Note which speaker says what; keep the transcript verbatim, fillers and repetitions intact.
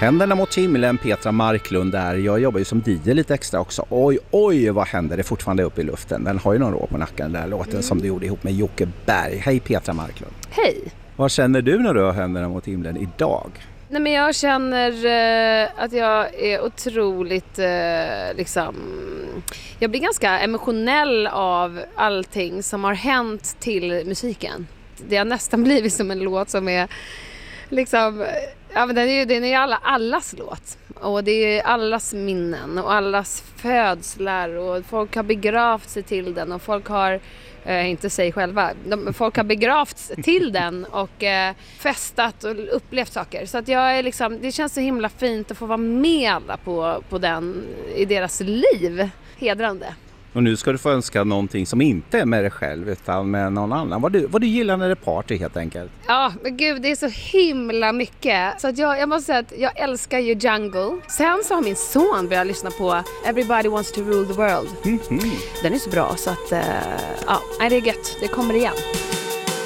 Speaker 1: Händerna mot himlen, Petra Marklund där. Jag jobbar ju som D J lite extra också. Oj, oj, vad händer? Det är fortfarande uppe i luften. Den har ju några år på nacken, den där låten mm. som du gjorde ihop med Jocke Berg. Hej Petra Marklund.
Speaker 2: Hej.
Speaker 1: Vad känner du när du har händerna mot himlen idag?
Speaker 2: Nej, men jag känner eh, att jag är otroligt eh, liksom... Jag blir ganska emotionell av allting som har hänt till musiken. Det har nästan blivit som en låt som är liksom... Ja, men den är ju, den är ju alla, allas låt. Och det är ju allas minnen och allas födslar. Och folk har begravt sig till den. Och folk har, eh, inte sig själva, de, folk har begravt till den. Och eh, festat och upplevt saker. Så att jag är liksom, det känns så himla fint att få vara med alla på, på den i deras liv. Hedrande.
Speaker 1: Och nu ska du få önska någonting som inte är med dig själv utan med någon annan. Vad du, vad du gillar när det är party helt enkelt.
Speaker 2: Ja, men gud, det är så himla mycket. Så att jag, jag måste säga att jag älskar ju Jungle. Sen så har min son börjat lyssna på Everybody Wants to Rule the World. Mm-hmm. Den är så bra så att, uh, ja, det är gött. Det kommer igen.